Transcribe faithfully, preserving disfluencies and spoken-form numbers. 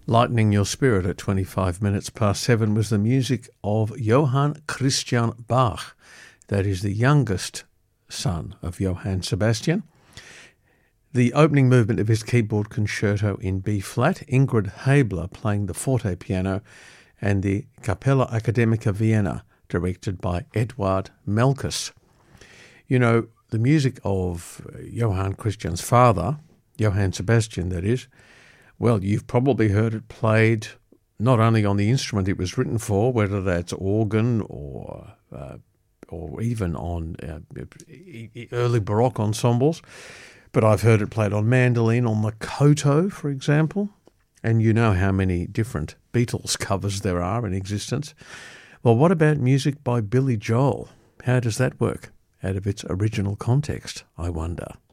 Lightening your spirit at twenty-five minutes past seven was the music of Johann Christian Bach. That is the youngest son of Johann Sebastian. The opening movement of his keyboard concerto in B-flat, Ingrid Habler playing the forte piano, and the Capella Academica Vienna, directed by Eduard Melkus. You know, the music of Johann Christian's father, Johann Sebastian that is, well, you've probably heard it played not only on the instrument it was written for, whether that's organ or uh, or even on uh, early Baroque ensembles, but I've heard it played on mandolin, on the koto, for example, and you know how many different Beatles covers there are in existence. Well, what about music by Billy Joel? How does that work out of its original context, I wonder?